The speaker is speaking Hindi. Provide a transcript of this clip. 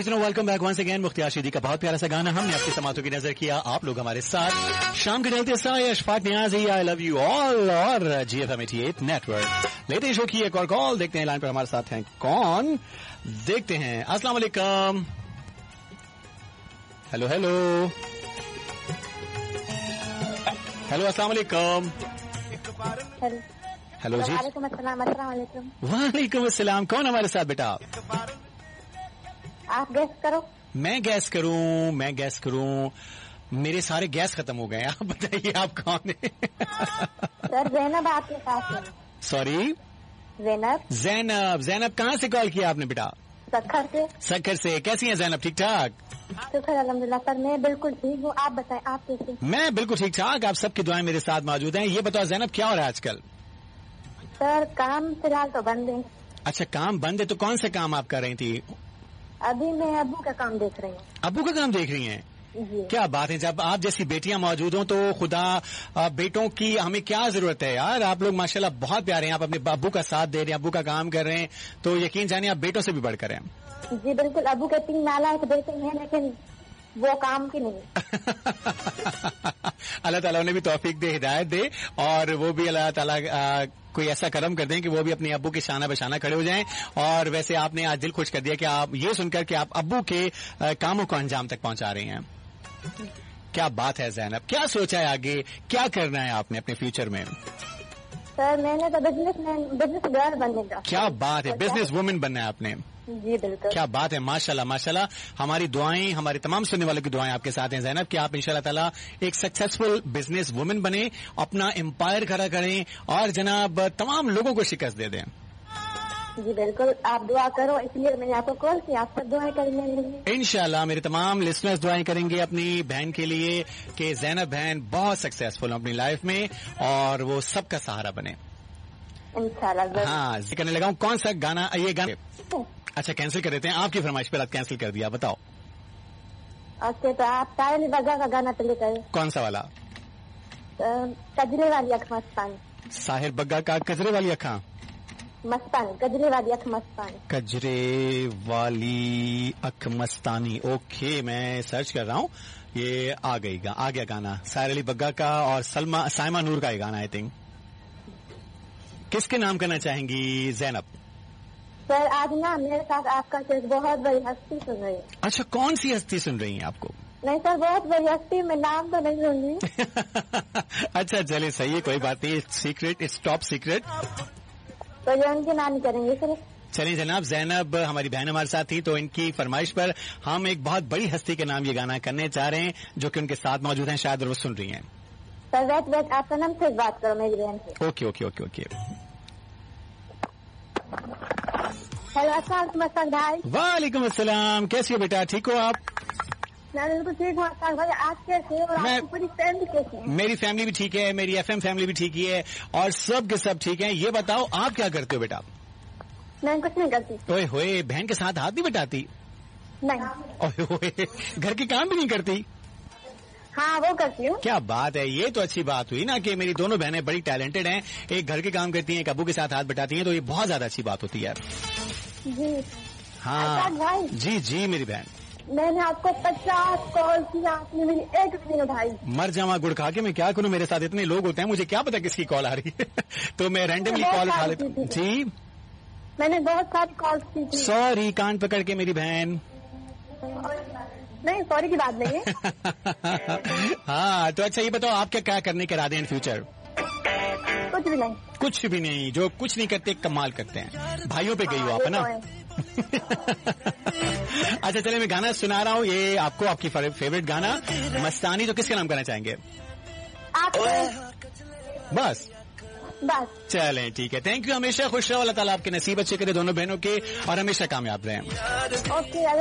Ladies and welcome back once again. Mukhtiar शीदी का बहुत प्यारा सा गाना हमने आपकी समातों की नजर किया। आप लोग हमारे साथ शाम के ढलते साए Ashfaq Niazi I love you all और GFM 88 नेटवर्क लेते शो की एक और कॉल देखते हैं। लाइन पर हमारे साथ हैं कौन, देखते हैं। अस्सलाम वालेकुम। हेलो हेलो हेलो, अस्सलाम वालेकुम। हेलो जी, वालेकुम अस्सलाम। कौन हमारे साथ बेटा? आप गैस करो। मैं गैस करूं। मेरे सारे गैस खत्म हो गए। आप बताइए आप कौन है? सर जैनब आपके पास है। सॉरी, जैनब कहाँ से कॉल किया आपने बेटा? सखर से। कैसी हैं जैनब? ठीक ठाक? शुक्र अल्हम्दुलिल्लाह सर, मैं बिल्कुल ठीक हूँ। आप बताएं आप कैसे? मैं बिल्कुल ठीक ठाक। आप सबकी दुआएं मेरे साथ मौजूद हैं। ये बताओ जैनब, क्या हो रहा है आजकल? सर काम फिलहाल तो बंद है। अच्छा, काम बंद है। तो कौन से काम आप कर रही थी? अभी मैं अब्बू का काम देख रही हूँ। अब्बू का काम देख रही हैं? जी। क्या बात है। जब आप जैसी बेटियां मौजूद हों तो खुदा बेटों की हमें क्या जरूरत है यार। आप लोग माशाल्लाह बहुत प्यारे हैं। आप अपने अब्बू का साथ दे रहे हैं, अब्बू का काम कर रहे हैं, तो यकीन जानिए आप बेटों से भी बढ़कर हैं। जी बिल्कुल। अब्बू के 3 नालायक बेटे हैं लेकिन वो काम की नहीं। अल्लाह ताला उन्हें भी तौफीक दे, हिदायत दे, और वो भी अल्लाह ताला कोई ऐसा करम कर दें कि वो भी अपने अब्बू के शाना बशाना खड़े हो जाएं। और वैसे आपने आज दिल खुश कर दिया कि आप ये सुनकर कि आप अब्बू के कामों को अंजाम तक पहुंचा रही हैं। क्या बात है जैनब, क्या सोचा है आगे, क्या करना है आपने अपने फ्यूचर में? सर मैंने तो बिजनेस गर्ल बनने का। क्या बात है, बिजनेस वुमेन बनना है आपने? जी बिल्कुल। क्या बात है, माशाल्लाह माशाल्लाह। हमारी दुआएं, हमारे तमाम सुनने वालों की दुआएं आपके साथ हैं जैनब कि आप इंशाल्लाह ताला एक सक्सेसफुल बिजनेस वुमेन बने, अपना एम्पायर खड़ा करें और जनाब तमाम लोगों को शिकस्त दे दें। जी बिल्कुल, आप दुआ करो, इसलिए मैंने आपको कॉल किया। आप सब दुआएं करेंगे इंशाल्लाह। मेरे तमाम लिसनर्स दुआएं करेंगे अपनी बहन के लिए कि जैनब बहन बहुत सक्सेसफुल हो अपनी लाइफ में और वो सबका सहारा बने इंशाल्लाह। हाँ, करने लगा हूँ। कौन सा गाना? ये गाना अच्छा कैंसिल कर देते हैं, आपकी फरमाइश पर आज कैंसिल कर दिया। बताओ। अच्छा तो आप साहिल बग्गा का गाना प्ले करें। कौन सा वाला? कजरे वाली अख मस्तानी। साहिर बग्गा का कजरे वाली अखा मस्तानी, कजरे वाली अख मस्तानी। कजरे वाली अख मस्तानी। ओके, मैं सर्च कर रहा हूँ। ये आ गया गाना साहिर अली बग्गा का और साइमा नूर का ये गाना। आई थिंक किसके नाम करना चाहेंगी जैनब? सर आज ना मेरे साथ आपका एक बहुत बड़ी हस्ती सुन रही है। अच्छा, कौन सी हस्ती सुन रही है आपको? नहीं सर, बहुत बड़ी हस्ती, मैं नाम तो नहीं सुन रही। अच्छा चले, सही है, कोई बात नहीं। Secret, its top secret. तो ये उनकी नाम करेंगे सर। चलिए जनाब, जैनब हमारी बहन हमारे साथ थी तो इनकी फरमाइश पर हम एक बहुत बड़ी हस्ती के नाम ये गाना करने चाह रहे हैं जो कि उनके साथ मौजूद हैं, शायद वो सुन रही हैं। सर वेट आप सनम से बात करो, मेरी बहन से। Okay okay okay okay. Hello अस्सलाम भाई। वालेकुम अस्सलाम। कैसी हो बेटा, ठीक हो आप? मैं बिल्कुल ठीक हूँ भाई। आज कैसे हो? आपकी पूरी फैमिली कैसी है? मेरी फैमिली भी ठीक है, मेरी FM फैमिली भी ठीक ही है और सब के सब ठीक है। ये बताओ आप क्या करते हो बेटा? मैं कुछ नहीं करती। ओए होए, बहन के साथ हाथ नहीं बटाती? नहीं। ओए होए, घर के काम भी नहीं करती? हाँ वो करती हूँ। क्या बात है, ये तो अच्छी बात हुई ना कि मेरी दोनों बहनें बड़ी टैलेंटेड हैं। एक घर के काम करती हैं, एक अब्बू के साथ हाथ बटाती हैं, तो ये बहुत ज्यादा अच्छी बात होती है। जी हाँ भाई। जी जी मेरी बहन, मैंने आपको 50 कॉल किया, आपने मेरी एक भी नहीं उठाई। मर जावा गुड़ खा के मैं क्या करूं, मेरे साथ इतने लोग होते हैं, मुझे क्या पता किसकी कॉल आ रही है। तो मैं रैंडमली कॉल उठा लेता हूँ। जी मैंने बहुत सारी कॉल की थी। सॉरी, कान पकड़ के मेरी बहन। नहीं सॉरी की बात नहीं है। हाँ तो अच्छा ये बताओ आप क्या करने के इरादे हैं फ्यूचर? कुछ भी नहीं। कुछ भी नहीं? जो कुछ नहीं करते कमाल करते हैं। भाइयों पे गई हो आप, है ना? अच्छा चले, मैं गाना सुना रहा हूँ, ये आपको, आपकी फेवरेट गाना मस्तानी। तो किसके नाम करना चाहेंगे आप? बस चलें, ठीक है। Thank you. हमेशा खुश रहो, अल्लाह ताला आपके नसीब अच्छे करे दोनों बहनों के और हमेशा कामयाब रहें। ओके।